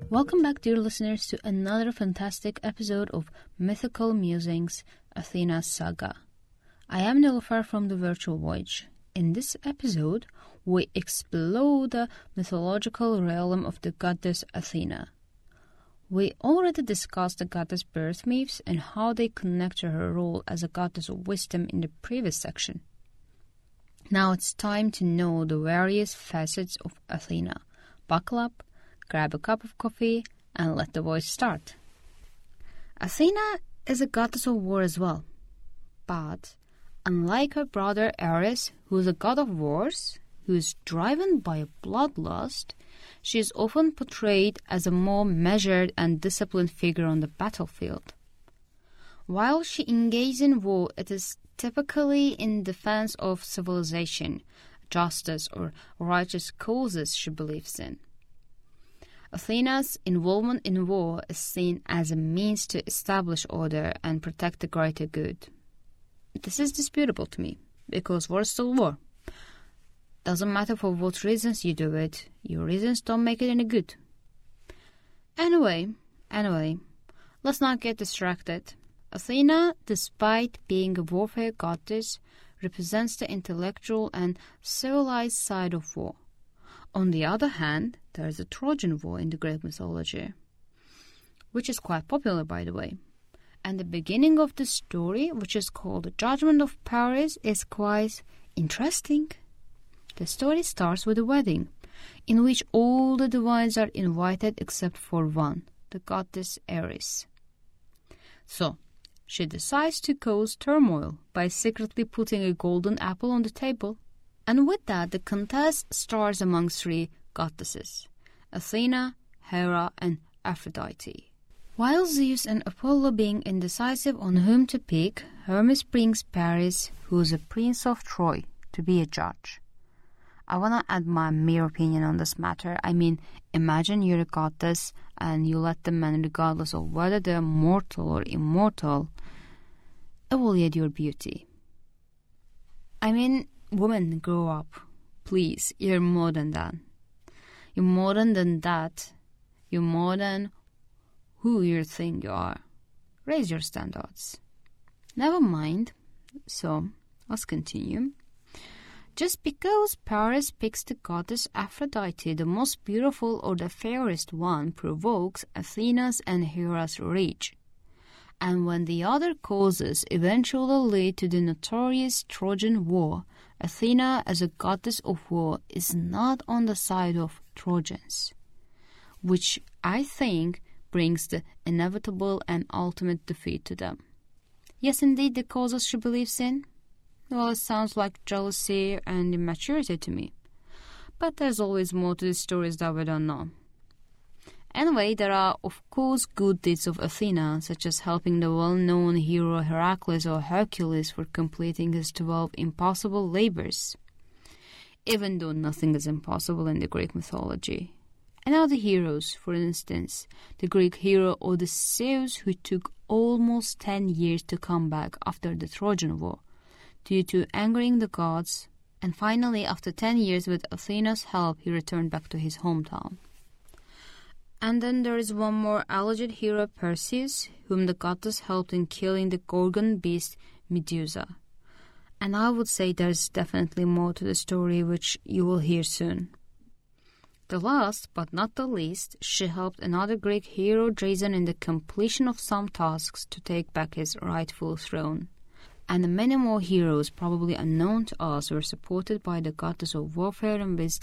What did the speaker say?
Welcome back, dear listeners, to another fantastic episode of Mythical Musings, Athena's Saga. I am Nilüfer from the Virtual Voyage. In this episode, we explore the mythological realm of the goddess Athena. We already discussed the goddess birth myths and how they connect to her role as a goddess of wisdom in the previous section. Now it's time to know the various facets of Athena. Buckle up, grab a cup of coffee, and let the voyage start. Athena is a goddess of war as well. But unlike her brother Ares, who is a god of wars, who is driven by a bloodlust, she is often portrayed as a more measured and disciplined figure on the battlefield. While she engages in war, it is typically in defense of civilization, justice, or righteous causes she believes in. Athena's involvement in war is seen as a means to establish order and protect the greater good. This is disputable to me, because war is still war. Doesn't matter for what reasons you do it, your reasons don't make it any good. Anyway, let's not get distracted. Athena, despite being a warfare goddess, represents the intellectual and civilized side of war. On the other hand, there is a Trojan War in the Greek mythology, which is quite popular, by the way. And the beginning of the story, which is called The Judgment of Paris, is quite interesting. The story starts with a wedding, in which all the divines are invited except for one, the goddess Ares. So, she decides to cause turmoil by secretly putting a golden apple on the table. And with that, the contest starts among three goddesses, Athena, Hera, and Aphrodite. While Zeus and Apollo being indecisive on whom to pick, Hermes brings Paris, who is a prince of Troy, to be a judge. I want to add my mere opinion on this matter. I mean, imagine you're a goddess and you let the men, regardless of whether they're mortal or immortal, evaluate your beauty. I mean, women, grow up. Please, you're more than that. You're more than that. You're more than who you think you are. Raise your standards. Never mind. So, let's continue. Just because Paris picks the goddess Aphrodite, the most beautiful or the fairest one, provokes Athena's and Hera's rage. And when the other causes eventually lead to the notorious Trojan War, Athena, as a goddess of war, is not on the side of Trojans, which I think brings the inevitable and ultimate defeat to them. Yes, indeed, the causes she believes in? Well, it sounds like jealousy and immaturity to me. But there's always more to the stories that we don't know. Anyway, there are, of course, good deeds of Athena, such as helping the well-known hero Heracles or Hercules for completing his 12 impossible labors, even though nothing is impossible in the Greek mythology. And other heroes, for instance, the Greek hero Odysseus, who took almost 10 years to come back after the Trojan War, due to angering the gods, and finally, after 10 years with Athena's help, he returned back to his hometown. And then there is one more alleged hero, Perseus, whom the goddess helped in killing the Gorgon beast Medusa. And I would say there's definitely more to the story, which you will hear soon. The last, but not the least, she helped another Greek hero, Jason, in the completion of some tasks to take back his rightful throne. And many more heroes, probably unknown to us, were supported by the goddess of warfare and wisdom